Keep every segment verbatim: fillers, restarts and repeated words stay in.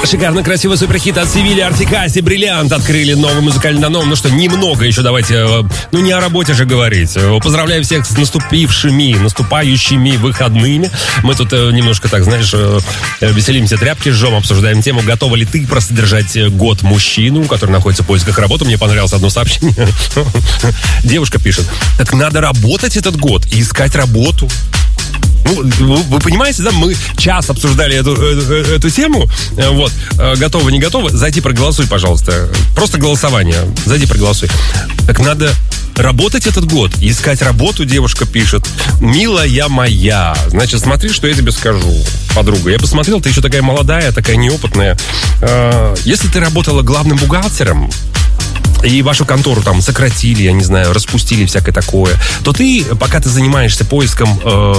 Шикарно, красивый суперхит от Севильи, Артикаси, Бриллиант открыли новый музыкальный данон. Ну что, немного еще давайте, ну не о работе же говорить. Поздравляю всех с наступившими, наступающими выходными. Мы тут немножко, так знаешь, веселимся, тряпки жжем, обсуждаем тему, готова ли ты просодержать год мужчину, который находится в поисках работы. Мне понравилось одно сообщение. Девушка пишет: так надо работать этот год и искать работу. Ну, вы понимаете, да, мы час обсуждали эту, эту, эту тему. Вот, готово, не готово. Зайди, проголосуй, пожалуйста. Просто голосование. Зайди, проголосуй. Так надо работать этот год и искать работу, девушка пишет. Милая моя. Значит, смотри, что я тебе скажу, подруга. Я посмотрел, ты еще такая молодая, такая неопытная. Если ты работала главным бухгалтером, и вашу контору там сократили, я не знаю, распустили, всякое такое, то ты, пока ты занимаешься поиском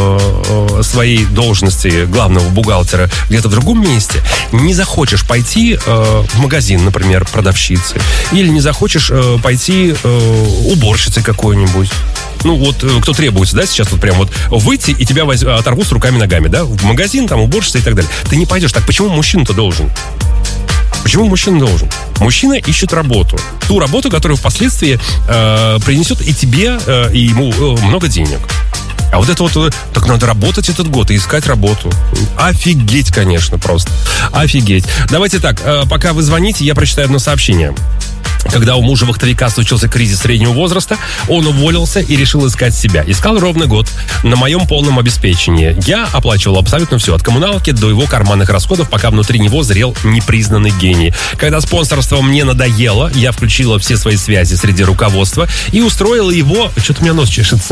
э, своей должности главного бухгалтера где-то в другом месте, не захочешь пойти э, в магазин, например, продавщицы, или не захочешь э, пойти э, уборщицей какой-нибудь. Ну, вот кто требуется, да, сейчас вот прям вот выйти и тебя воз... оторвут с руками-ногами, да, в магазин, там, уборщица и так далее. Ты не пойдешь. Так почему мужчина-то должен? Почему мужчина должен? Мужчина ищет работу. Ту работу, которая впоследствии э, принесет и тебе, э, и ему э, много денег. А вот это вот, так надо работать этот год и искать работу. Офигеть, конечно, просто. Офигеть. Давайте так, э, пока вы звоните, я прочитаю одно сообщение. Когда у мужа вахтовика случился кризис среднего возраста, он уволился и решил искать себя. Искал ровно год на моем полном обеспечении. Я оплачивал абсолютно все, от коммуналки до его карманных расходов, пока внутри него зрел непризнанный гений. Когда спонсорство мне надоело, я включила все свои связи среди руководства и устроила его... Что-то у меня нос чешется.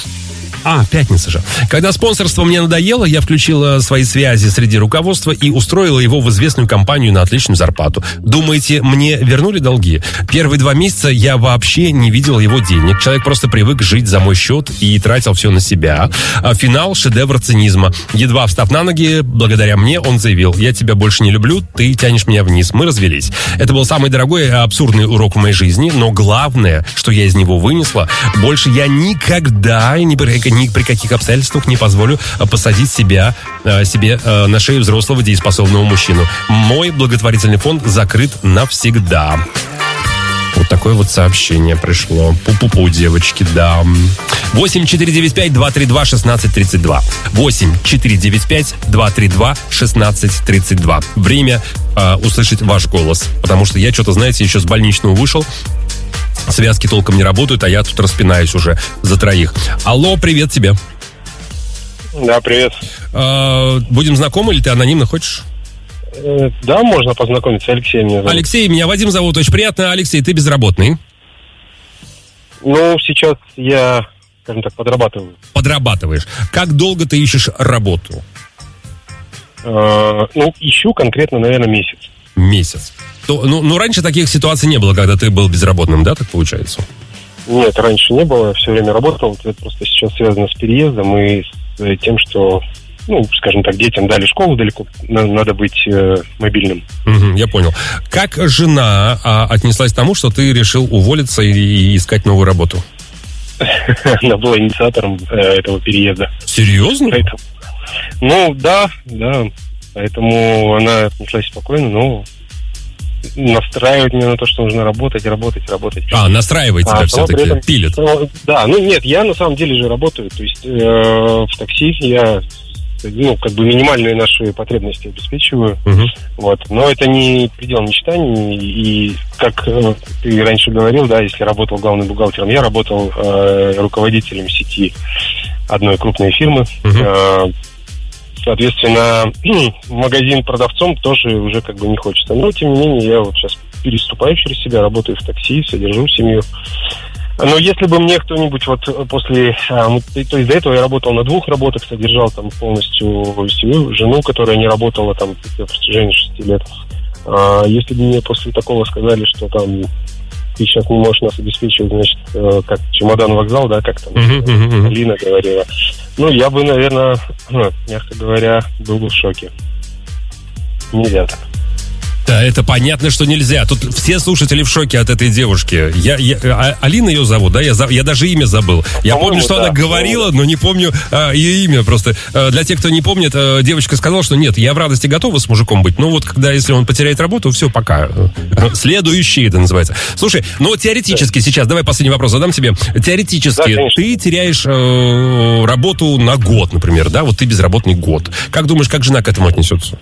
А, пятница же. Когда спонсорство мне надоело, я включила свои связи среди руководства и устроила его в известную компанию на отличную зарплату. Думаете, мне вернули долги? Первые два месяца я вообще не видел его денег. Человек просто привык жить за мой счет и тратил все на себя. А финал — шедевр цинизма. Едва встав на ноги, благодаря мне, он заявил: я тебя больше не люблю, ты тянешь меня вниз. Мы развелись. Это был самый дорогой и абсурдный урок в моей жизни, но главное, что я из него вынесла: больше я никогда ни при ни при каких обстоятельствах не позволю посадить себя, себе на шею взрослого дееспособного мужчину. Мой благотворительный фонд закрыт навсегда. Вот такое вот сообщение пришло. Пу-пу-пу, девочки, да. восемь четыре девять пять два три два шестнадцать тридцать два. восемь четыре девять пять два три два шестнадцать тридцать два. Время э, услышать ваш голос. Потому что я что-то, знаете, еще с больничного вышел. Связки толком не работают, а я тут распинаюсь уже за троих. Алло, привет тебе. Да, привет. Э, будем знакомы или ты анонимно хочешь? Э, да, можно познакомиться. Алексей меня зовут. Алексей, меня Вадим зовут. Очень приятно. Алексей, ты безработный? Ну, сейчас я, скажем так, подрабатываю. Подрабатываешь. Как долго ты ищешь работу? Э, ну, ищу конкретно, наверное, месяц. Месяц. То, ну, ну, раньше таких ситуаций не было, когда ты был безработным, да, так получается? Нет, раньше не было, все время работал. Это просто сейчас связано с переездом и с тем, что, ну, скажем так, детям дали школу далеко, надо быть э, мобильным. Угу, я понял. Как жена а, отнеслась к тому, что ты решил уволиться и, и искать новую работу? Она была инициатором э, этого переезда. Серьезно? Поэтому, ну, да, да. Поэтому она отнеслась спокойно, но настраивает меня на то, что нужно работать, работать, работать. А, настраивает тебя а, все-таки, этом, пилит. Да, ну нет, я на самом деле же работаю. То есть э, в такси я, ну, как бы минимальные наши потребности обеспечиваю. Угу. Вот. Но это не предел мечтаний. И как э, ты раньше говорил, да, если работал главным бухгалтером, я работал э, руководителем сети одной крупной фирмы. Угу. Э, Соответственно, магазин продавцом тоже уже как бы не хочется. Но, тем не менее, я вот сейчас переступаю через себя, работаю в такси, содержу семью. Но если бы мне кто-нибудь вот после... То есть до этого я работал на двух работах, содержал там полностью семью, жену, которая не работала там на протяжении шести лет. Если бы мне после такого сказали, что там ты сейчас не можешь нас обеспечивать, значит, э, как чемодан-вокзал, да, как там uh-huh, uh-huh. Лина говорила. Ну, я бы, наверное, ну, мягко говоря, был бы в шоке. Нельзя так. Да, это понятно, что нельзя. Тут все слушатели в шоке от этой девушки. Я, я, а, Алина ее зовут, да? Я, я даже имя забыл. Я По-моему, помню, что да, она говорила, но не помню а, ее имя. Просто а, для тех, кто не помнит, а, девочка сказала, что нет, я в радости готова с мужиком быть. Но вот когда, если он потеряет работу, все, пока. Следующий это называется. Слушай, ну теоретически да. сейчас, давай последний вопрос задам тебе. Теоретически да, ты теряешь э, работу на год, например, да? Вот ты безработный год. Как думаешь, как жена к этому отнесется?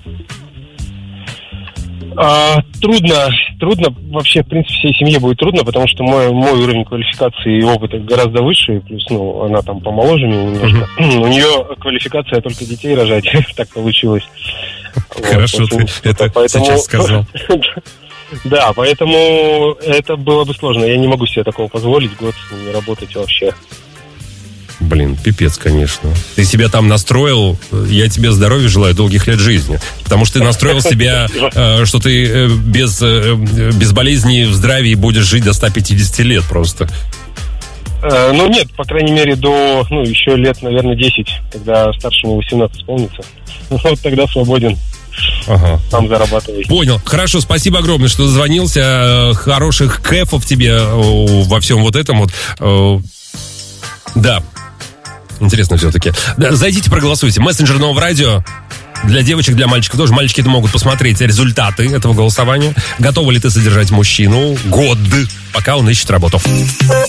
А, трудно, трудно, вообще, в принципе, всей семье будет трудно, потому что мой, мой уровень квалификации и опыта гораздо выше, плюс, ну, она там помоложе меня немножко. Uh-huh. У нее квалификация только детей рожать, так получилось. Хорошо, вот, ты это поэтому... сейчас сказал. Да, поэтому это было бы сложно, я не могу себе такого позволить, год не работать вообще. Блин, пипец, конечно. Ты себя там настроил, я тебе здоровья желаю, долгих лет жизни. Потому что ты настроил себя, э, что ты э, без, э, без болезней в здравии будешь жить до ста пятидесяти лет просто. Э, ну нет, по крайней мере, до, ну, еще лет, наверное, десять, когда старшему восемнадцать исполнится. Вот тогда свободен. Ага. Там зарабатывай. Понял. Хорошо, спасибо огромное, что дозвонился. Хороших кэфов тебе во всем вот этом вот. Да. Интересно все-таки. Да, зайдите, проголосуйте. Мессенджер Нового радио. Для девочек, для мальчиков тоже. Мальчики это могут посмотреть результаты этого голосования. Готова ли ты содержать мужчину год, пока он ищет работу?